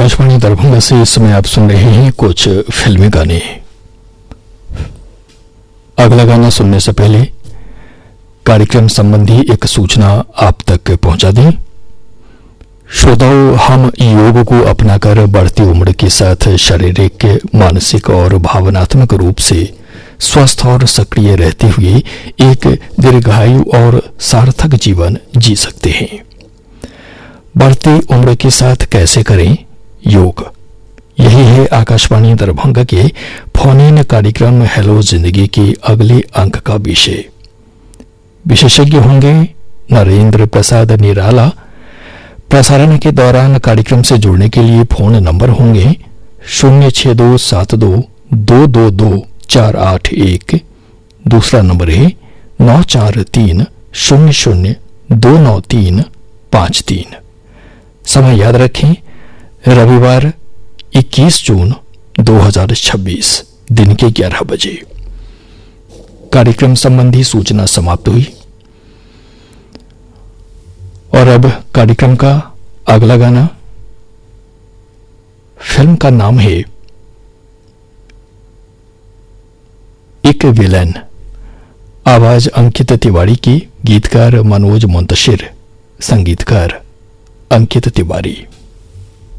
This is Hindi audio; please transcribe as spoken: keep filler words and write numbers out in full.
आकाशवाणी दरभंगा से इस समय आप सुन रहे हैं कुछ फिल्मी गाने। अगला गाना सुनने से पहले कार्यक्रम संबंधी एक सूचना आप तक पहुंचा दें। श्रोताओं, हम योग को अपनाकर बढ़ती उम्र के साथ शारीरिक, मानसिक और भावनात्मक रूप से स्वस्थ और सक्रिय रहते हुए एक दीर्घायु और सार्थक जीवन जी सकते हैं। बढ़ती उम्र के साथ कैसे करें योग, यही है आकाशवाणी दरभंगा के फोन इन कार्यक्रम हेलो जिंदगी के अगले अंक का विषय। विशेषज्ञ होंगे नरेंद्र प्रसाद निराला। प्रसारण के दौरान कार्यक्रम से जुड़ने के लिए फोन नंबर होंगे शून्य छह दो सात दो दो दो दो चार आठ एक। दूसरा नंबर है नौ चार तीन शून्य शून्य दो नौ तीन पांच तीन। समय याद रखें, रविवार इक्कीस जून दो हज़ार छब्बीस दिन के ग्यारह बजे। कार्यक्रम संबंधी सूचना समाप्त हुई और अब कार्यक्रम का अगला गाना। फिल्म का नाम है एक विलन। आवाज अंकित तिवारी की, गीतकार मनोज मुंतशिर, संगीतकार अंकित तिवारी।